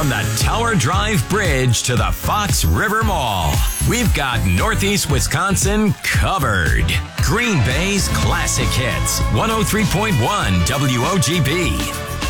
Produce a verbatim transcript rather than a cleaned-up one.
From the Tower Drive Bridge to the Fox River Mall, we've got Northeast Wisconsin covered. Green Bay's classic hits, one oh three point one W O G B.